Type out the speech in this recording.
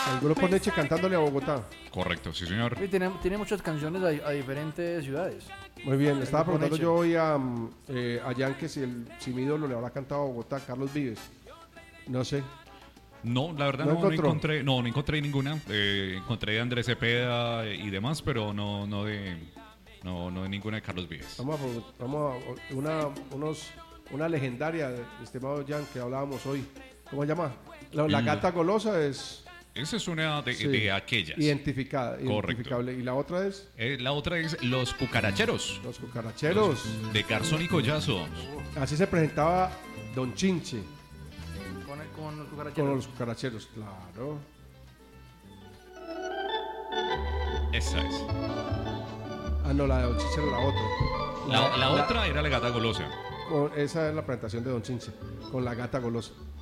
El grupo Neche cantándole a Bogotá. Correcto, sí, señor. Sí, tiene muchas canciones a diferentes ciudades. Muy bien, le estaba grupo preguntando Neche. yo hoy a Jan que si mi ídolo le habrá cantado a Bogotá, Carlos Vives. No sé. No, la verdad ¿No no encontró? encontré ninguna. Encontré de Andrés Cepeda y demás, pero no de ninguna de Carlos Vives. Vamos a una legendaria, estimado Jan, que hablábamos hoy. ¿Cómo se llama? La gata golosa es Esa es una de, sí, de aquellas. identificada, Correcto. identificable. Y la otra es La otra es Los Cucaracheros, Los Cucaracheros. de Garzón y Collazo. Así se presentaba Don Chinche Con los con cucaracheros. los Cucaracheros, claro. Esa es. Ah, no, la de Don Chinche era la otra. La otra era la gata golosa. Esa es la presentación de Don Chinche, con la gata golosa.